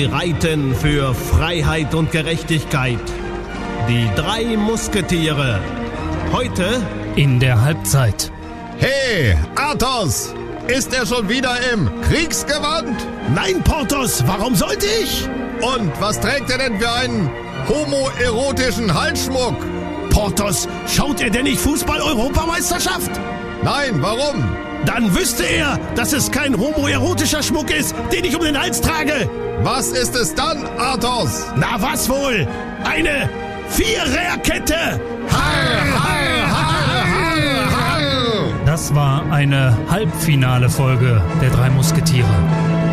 reiten für Freiheit und Gerechtigkeit. Die 3 Musketiere. Heute in der Halbzeit. Hey, Athos! Ist er schon wieder im Kriegsgewand? Nein, Porthos, warum sollte ich? Und was trägt er denn für einen homoerotischen Halsschmuck? Porthos, schaut er denn nicht Fußball-Europameisterschaft? Nein, warum? Dann wüsste er, dass es kein homoerotischer Schmuck ist, den ich um den Hals trage. Was ist es dann, Athos? Na, was wohl? Eine Viererkette! Har, har, har, har, har. Das war eine Halbfinale-Folge der 3 Musketiere.